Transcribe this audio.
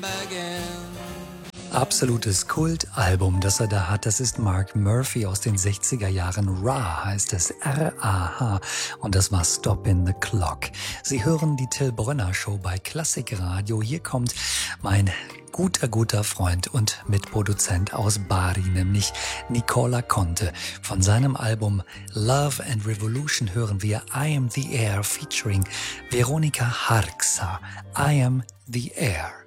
Absolutes Kultalbum, das er da hat, das ist Mark Murphy aus den 60er Jahren. Ra heißt es, R-A-H, und das war Stop in the Clock. Sie hören die Till Brönner Show bei Klassikradio. Hier kommt mein guter Freund und Mitproduzent aus Bari, nämlich Nicola Conte. Von seinem Album Love and Revolution hören wir I Am the Air featuring Veronica Harksa. I Am the Air.